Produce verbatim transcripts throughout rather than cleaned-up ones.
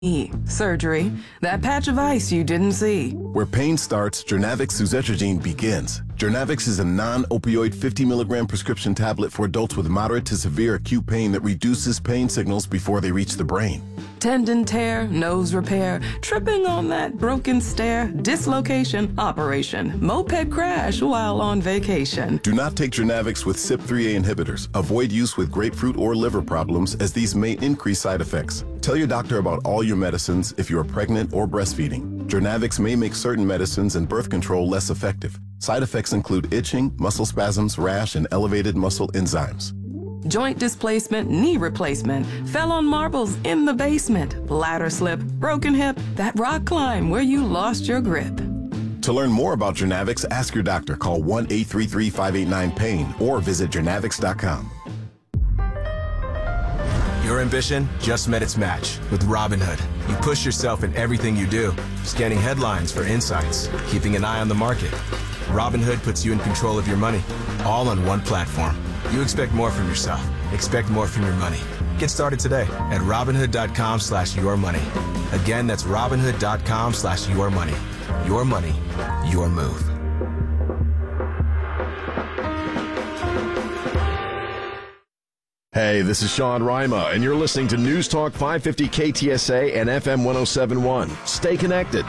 Surgery, that patch of ice you didn't see. Where pain starts, Jernavix suzetrigine begins. Jernavix is a non-opioid fifty milligram prescription tablet for adults with moderate to severe acute pain that reduces pain signals before they reach the brain. Tendon tear, nose repair, tripping on that broken stair, dislocation, operation, moped crash while on vacation. Do not take Jernavix with C Y P three A inhibitors. Avoid use with grapefruit or liver problems, as these may increase side effects. Tell your doctor about all your medicines if you are pregnant or breastfeeding. Jernavix may make certain medicines and birth control less effective. Side effects include itching, muscle spasms, rash, and elevated muscle enzymes. Joint displacement, knee replacement, fell on marbles in the basement, ladder slip, broken hip, that rock climb where you lost your grip. To learn more about Jernavix, ask your doctor. Call one eight three three, five eight nine, pain or visit jernavix dot com. Your ambition just met its match with Robinhood. You push yourself in everything you do, scanning headlines for insights, keeping an eye on the market. Robinhood puts you in control of your money, all on one platform. You expect more from yourself. Expect more from your money. Get started today at Robinhood.com slash your money. Again, that's Robinhood.com slash your money. Your money, your move. Hey, this is Sean Rima, and you're listening to News Talk five fifty K T S A and F M ten seventy-one. Stay connected.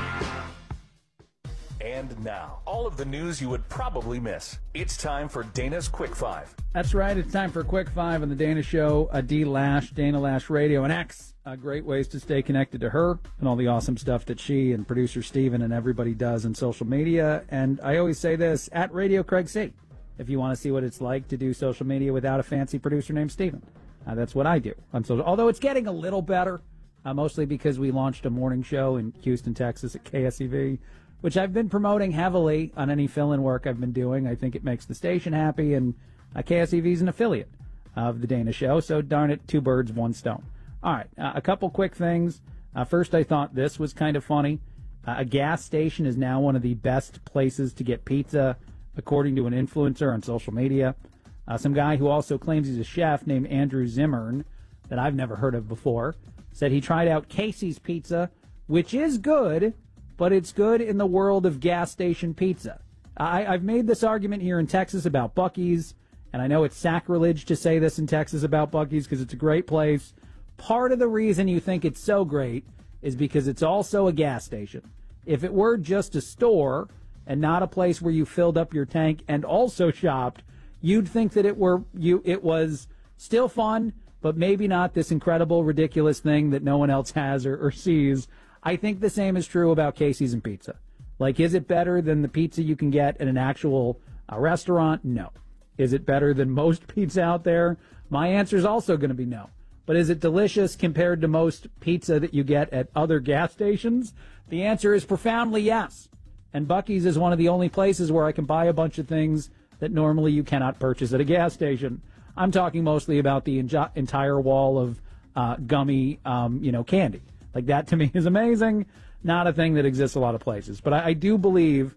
And now, all of the news you would probably miss. It's time for Dana's Quick Five. That's right. It's time for Quick Five on the Dana Show. Uh, D Lash, Dana Lash Radio, and X. Uh, great ways to stay connected to her and all the awesome stuff that she and producer Steven and everybody does in social media. And I always say this, at Radio Craig C, if you want to see what it's like to do social media without a fancy producer named Steven. Uh, that's what I do on social. Although it's getting a little better, uh, mostly because we launched a morning show in Houston, Texas at K S E V, which I've been promoting heavily on any fill-in work I've been doing. I think it makes the station happy, and uh, K S E V is an affiliate of the Dana Show, so darn it, two birds, one stone. All right, uh, a couple quick things. Uh, first, I thought this was kind of funny. Uh, a gas station is now one of the best places to get pizza, according to an influencer on social media. Uh, some guy who also claims he's a chef named Andrew Zimmern, that I've never heard of before, said he tried out Casey's Pizza, which is good, but it's good in the world of gas station pizza. I, I've made this argument here in Texas about Buc-ee's, and I know it's sacrilege to say this in Texas about Buc-ee's because it's a great place. Part of the reason you think it's so great is because it's also a gas station. If it were just a store and not a place where you filled up your tank and also shopped, you'd think that it were you it was still fun, but maybe not this incredible, ridiculous thing that no one else has or, or sees. I think the same is true about Casey's and pizza. Like, is it better than the pizza you can get at an actual uh, restaurant? No. Is it better than most pizza out there? My answer is also going to be no. But is it delicious compared to most pizza that you get at other gas stations? The answer is profoundly yes. And Buc-ee's is one of the only places where I can buy a bunch of things that normally you cannot purchase at a gas station. I'm talking mostly about the enjo- entire wall of uh, gummy, um, you know, candy. Like, that to me is amazing. Not a thing that exists a lot of places. But I, I do believe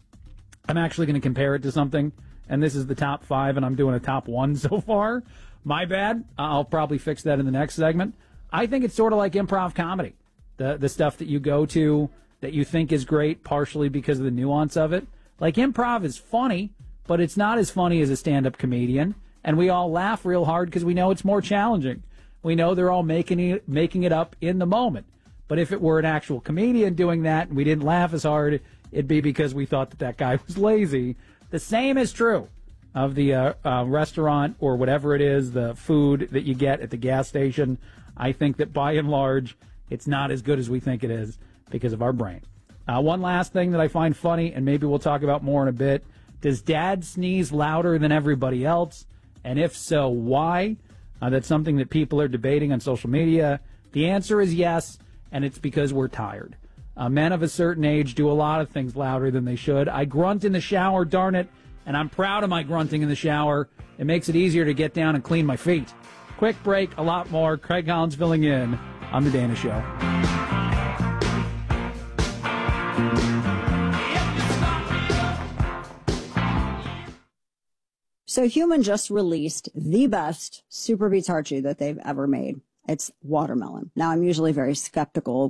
I'm actually going to compare it to something. And this is the top five, and I'm doing a top one so far. My bad. I'll probably fix that in the next segment. I think it's sort of like improv comedy. The the stuff that you go to that you think is great, partially because of the nuance of it. Like, improv is funny, but it's not as funny as a stand-up comedian. And we all laugh real hard because we know it's more challenging. We know they're all making it, making it up in the moment. But if it were an actual comedian doing that and we didn't laugh as hard, it'd be because we thought that that guy was lazy. The same is true of the uh, uh, restaurant or whatever it is, the food that you get at the gas station. I think that by and large, it's not as good as we think it is because of our brain. Uh, one last thing that I find funny, and maybe we'll talk about more in a bit. Does Dad sneeze louder than everybody else? And if so, why? Uh, that's something that people are debating on social media. The answer is yes, and it's because we're tired. Uh, men of a certain age do a lot of things louder than they should. I grunt in the shower, darn it, and I'm proud of my grunting in the shower. It makes it easier to get down and clean my feet. Quick break, a lot more. Craig Collins filling in on The Dana Show. So Human just released the best Super Beats Heart Chew that they've ever made. It's watermelon. Now, I'm usually very skeptical